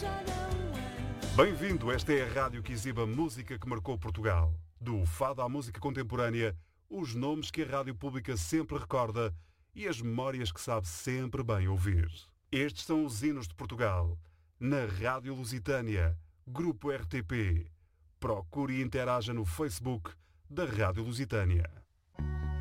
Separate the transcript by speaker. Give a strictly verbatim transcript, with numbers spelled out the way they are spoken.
Speaker 1: Bem-vindo, esta é a rádio que exibe a música que marcou Portugal. Do fado à música contemporânea, os nomes que a rádio pública sempre recorda e as memórias que sabe sempre bem ouvir. Estes são os hinos de Portugal, na Rádio Lusitânia, Grupo R T P. Procure e interaja no Facebook da Rádio Lusitânia.